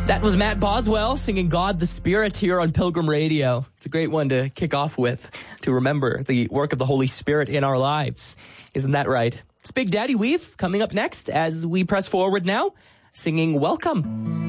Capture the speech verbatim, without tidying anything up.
That was Matt Boswell singing God the Spirit here on Pilgrim Radio. It's a great one to kick off with, to remember the work of the Holy Spirit in our lives. Isn't that right? It's Big Daddy Weave coming up next as we press forward now, singing Welcome.